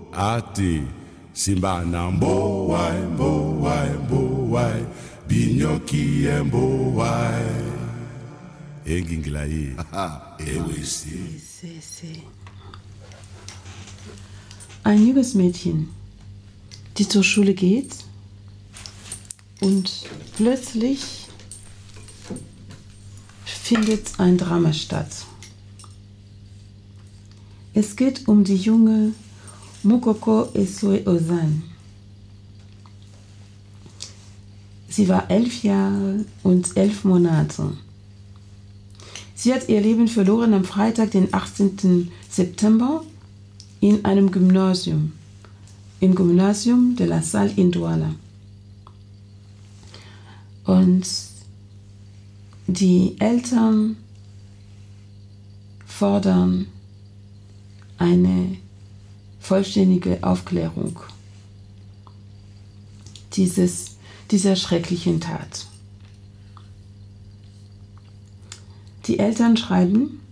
ate simbana mbowai mbowai mbowai binyoki mbowai engingila hii ewesi. Ein junges Mädchen, die zur Schule geht und plötzlich findet ein Drama statt. Es geht um die junge Mukoko Eswe Ozan. Sie war 11 Jahre und 11 Monate. Sie hat ihr Leben verloren am Freitag, den 18. September, in einem Gymnasium, im Gymnasium de la Salle in Douala. Und die Eltern fordern eine vollständige Aufklärung dieser schrecklichen Tat. Die Eltern schreiben: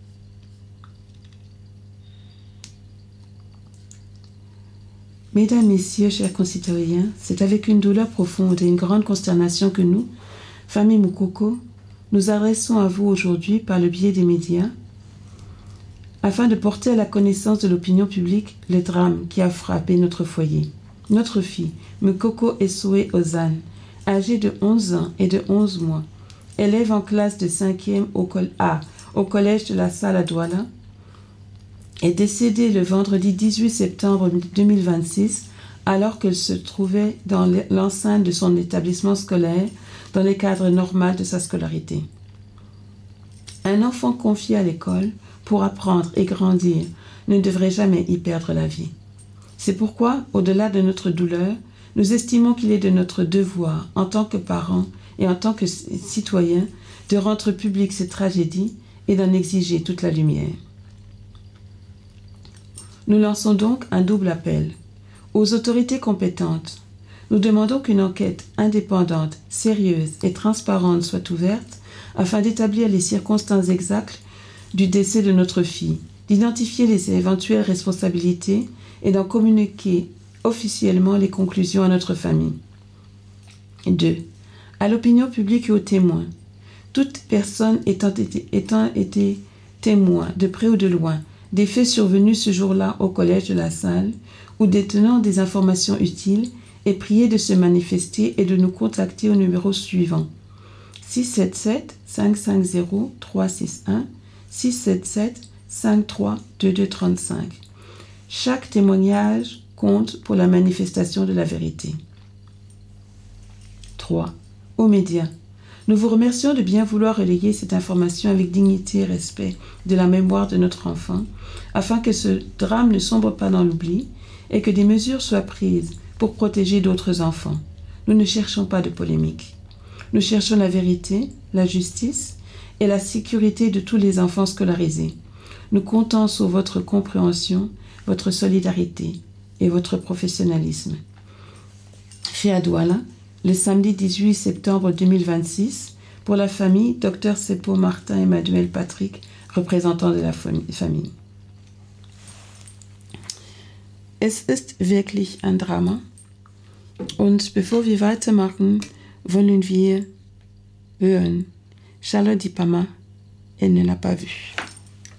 Mesdames, Messieurs, chers concitoyens, c'est avec une douleur profonde et une grande consternation que nous, famille Mukoko, nous adressons à vous aujourd'hui par le biais des médias afin de porter à la connaissance de l'opinion publique le drame qui a frappé notre foyer. Notre fille, Mukoko Eswe Ozan, âgée de 11 ans et de 11 mois, élève en classe de 5e au collège de la Salle à Douala, est décédée le vendredi 18 septembre 2026 alors qu'elle se trouvait dans l'enceinte de son établissement scolaire dans le cadre normal de sa scolarité. Un enfant confié à l'école pour apprendre et grandir ne devrait jamais y perdre la vie. C'est pourquoi, au-delà de notre douleur, nous estimons qu'il est de notre devoir, en tant que parents et en tant que citoyens, de rendre publique cette tragédie et d'en exiger toute la lumière. Nous lançons donc un double appel aux autorités compétentes. Nous demandons qu'une enquête indépendante, sérieuse et transparente soit ouverte afin d'établir les circonstances exactes du décès de notre fille, d'identifier les éventuelles responsabilités et d'en communiquer officiellement les conclusions à notre famille. 2. À l'opinion publique et aux témoins. Toute personne ayant été témoin, de près ou de loin, des faits survenus ce jour-là au collège de la Salle ou détenant des informations utiles est priée de se manifester et de nous contacter au numéro suivant 677 550 361 677 53 2235. Chaque témoignage compte pour la manifestation de la vérité. 3. Aux médias. Nous vous remercions de bien vouloir relayer cette information avec dignité et respect de la mémoire de notre enfant, afin que ce drame ne sombre pas dans l'oubli et que des mesures soient prises pour protéger d'autres enfants. Nous ne cherchons pas de polémique. Nous cherchons la vérité, la justice et la sécurité de tous les enfants scolarisés. Nous comptons sur votre compréhension, votre solidarité et votre professionnalisme. Fait à Douala, le samedi 18 septembre 2026, pour la famille, Dr Seppo Martin Emmanuel Patrick, représentant de la Familie. Es ist wirklich ein Drama. Und bevor wir weitermachen, wollen wir hören Charlotte Dipama, elle ne l'a pas vu.